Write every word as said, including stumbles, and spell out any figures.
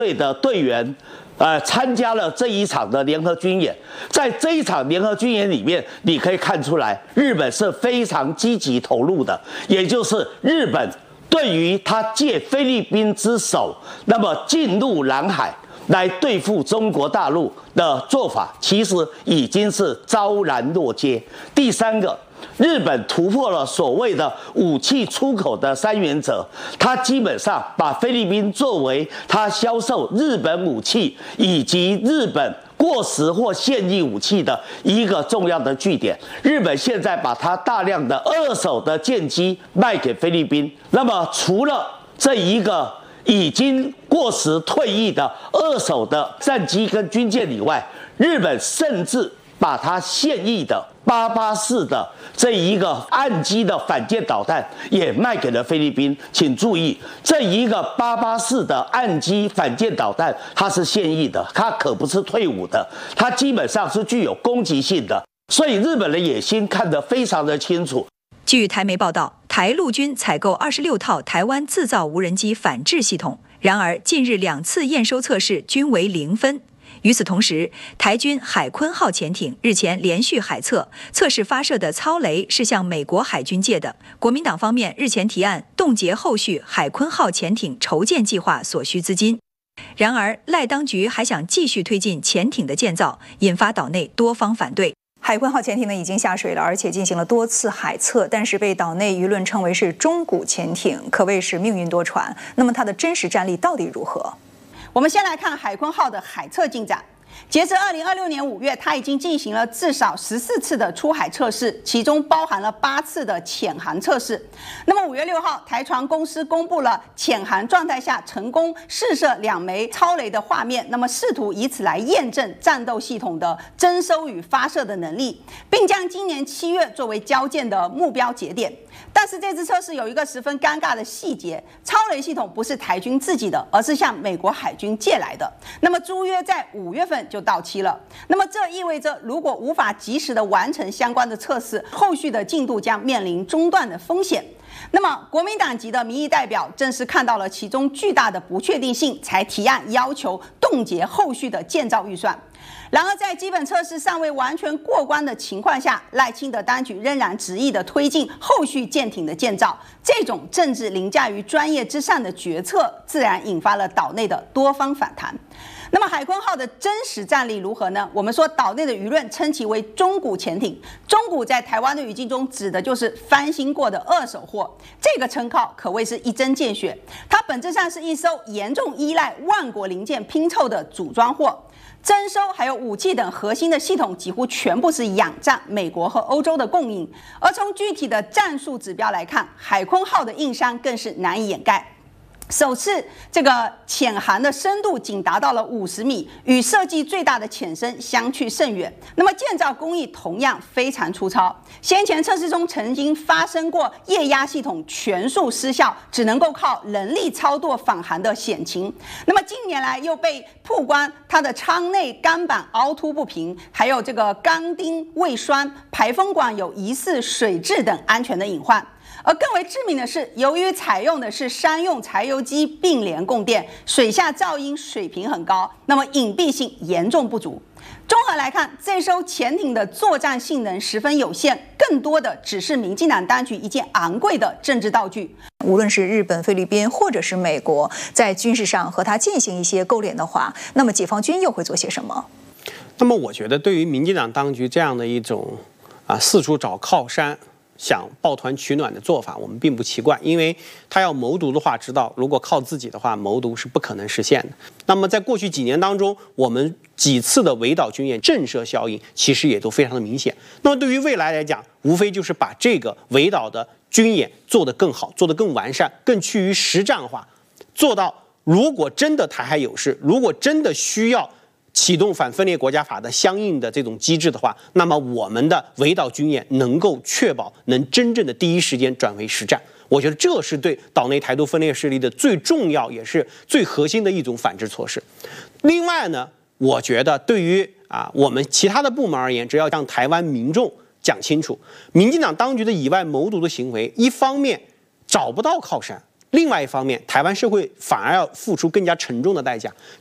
队的队员，呃，参加了这一场的联合军演。在这一场联合军演里面，你可以看出来，日本是非常积极投入的，也就是日本对于他借菲律宾之手，那么进入南海来对付中国大陆的做法，其实已经是昭然若揭。第三个。日本突破了所谓的武器出口的三原则，它基本上把菲律宾作为它销售日本武器以及日本过时或现役武器的一个重要的据点。日本现在把它大量的二手的舰机卖给菲律宾，那么除了这一个已经过时退役的二手的战机跟军舰以外，日本甚至把它现役的八八四的这一个岸基的反舰导弹也卖给了菲律宾。请注意，这一个八八四的岸基反舰导弹，它是现役的，它可不是退伍的，它基本上是具有攻击性的。所以日本的野心看得非常的清楚。 据台媒报道，台陆军采购二十六套台湾自造无人机反制系统，然而近日两次验收测试均为零分。与此同时，台军海鲲号潜艇日前连续海测，测试发射的操雷是向美国海军借的。国民党方面日前提案冻结后续海鲲号潜艇筹建计划所需资金。然而，赖当局还想继续推进潜艇的建造，引发岛内多方反对。海鲲号潜艇呢已经下水了，而且进行了多次海测，但是被岛内舆论称为是中古潜艇，可谓是命运多舛。那么它的真实战力到底如何？ 我们先来看海鲲号的海测进展。截至二零二六年五月，它已经进行了至少十四次的出海测试，其中包含了八次的潜航测试。那么五月六号，台船公司公布了潜航状态下成功试射两枚超雷的画面，那么试图以此来验证战斗系统的征收与发射的能力，并将今年七月作为交舰的目标节点。但是这次测试有一个十分尴尬的细节，超雷系统不是台军自己的，而是向美国海军借来的。那么租约在五月份就到期了。那么这意味着，如果无法及时的完成相关的测试，后续的进度将面临中断的风险。那么国民党籍的民意代表正是看到了其中巨大的不确定性，才提案要求冻结后续的建造预算。然而，在基本测试尚未完全过关的情况下，赖清德当局仍然执意的推进后续舰艇的建造，这种政治凌驾于专业之上的决策，自然引发了岛内的多方反弹。那么海鲲号的真实战力如何呢？我们说岛内的舆论称其为中古潜艇，中古在台湾的语境中指的就是翻新过的二手货，这个称号可谓是一针见血。它本质上是一艘严重依赖万国零件拼凑的组装货。征收还有武器等核心的系统几乎全部是仰仗美国和欧洲的供应，而从具体的战术指标来看，海鲲号的硬伤更是难以掩盖。首次这个潜航的深度仅达到了五十米，与设计最大的潜深相去甚远。那么建造工艺同样非常粗糙，先前测试中曾经发生过液压系统全数失效，只能够靠人力操作返航的险情。那么近年来又被曝光它的舱内钢板凹凸不平，还有这个钢钉未栓，排风管有疑似水质等安全的隐患。而更为致命的是，由于采用的是商用柴油机并联供电，水下噪音水平很高，那么隐蔽性严重不足。综合来看，这艘潜艇的作战性能十分有限，更多的只是民进党当局一件昂贵的政治道具。 无论是日本、菲律宾或者是美国，在军事上和它进行一些勾连的话，那么解放军又会做些什么？ 那么我觉得，对于民进党当局这样的一种啊四处找靠山，想抱团取暖的做法，我们并不奇怪，因为他要谋独的话，知道如果靠自己的话，谋独是不可能实现的。那么在过去几年当中，我们几次的围岛军演震慑效应，其实也都非常的明显。那么对于未来来讲，无非就是把这个围岛的军演做得更好，做得更完善，更趋于实战化，做到如果真的台海有事，如果真的需要启动反分裂国家法的相应的这种机制的话，那么我们的围岛军演能够确保能真正的第一时间转为实战。我觉得这是对岛内台独分裂势力的最重要也是最核心的一种反制措施。另外呢，我觉得对于啊我们其他的部门而言，只要向台湾民众讲清楚，民进党当局的以外谋独的行为，一方面找不到靠山， 另外一方面，台湾社会反而要付出更加沉重的代价。